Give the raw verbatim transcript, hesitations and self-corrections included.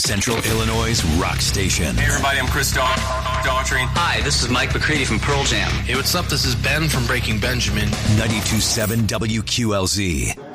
Central Illinois' rock station. Hey everybody, I'm Chris Daughtry. Hi, this is Mike McCready from Pearl Jam. Hey, what's up? This is Ben from Breaking Benjamin. ninety-two point seven W Q L Z.